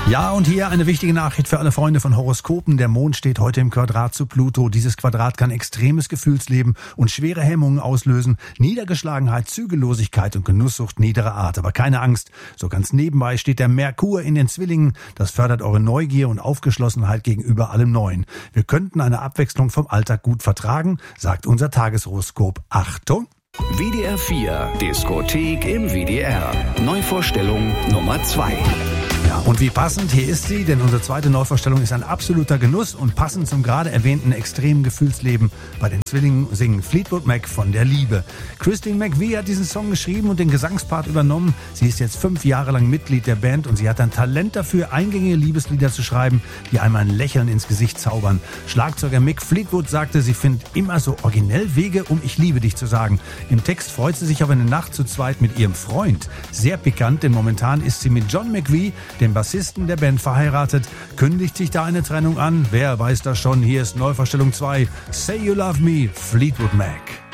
Ja, und hier eine wichtige Nachricht für alle Freunde von Horoskopen. Der Mond steht heute im Quadrat zu Pluto. Dieses Quadrat kann extremes Gefühlsleben und schwere Hemmungen auslösen. Niedergeschlagenheit, Zügellosigkeit und Genusssucht niederer Art. Aber keine Angst. So ganz nebenbei steht der Merkur in den Zwillingen. Das fördert eure Neugier und Aufgeschlossenheit gegenüber allem Neuen. Wir könnten eine Abwechslung vom Alltag gut vertragen, sagt unser Tageshoroskop. Achtung! WDR 4 Diskothek im WDR. Neuvorstellung Nummer 2. Ja, und wie passend, hier ist sie, denn unsere zweite Neuvorstellung ist ein absoluter Genuss und passend zum gerade erwähnten extremen Gefühlsleben. Bei den Zwillingen singen Fleetwood Mac von der Liebe. Christine McVie hat diesen Song geschrieben und den Gesangspart übernommen. Sie ist jetzt 5 Jahre lang Mitglied der Band und sie hat ein Talent dafür, eingängige Liebeslieder zu schreiben, die einem ein Lächeln ins Gesicht zaubern. Schlagzeuger Mick Fleetwood sagte, sie findet immer so originell Wege, um ich liebe dich zu sagen. Im Text freut sie sich auf eine Nacht zu zweit mit ihrem Freund. Sehr pikant, denn momentan ist sie mit John McVie, dem Bassisten der Band, verheiratet. Kündigt sich da eine Trennung an? Wer weiß das schon? Hier ist Neuvorstellung 2. Say You Love Me, Fleetwood Mac.